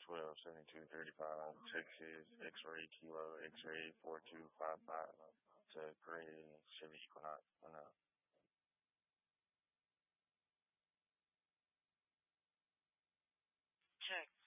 127235 Texas X-ray Kilo X-ray 4255 to Gray Chevy Equinox. Check.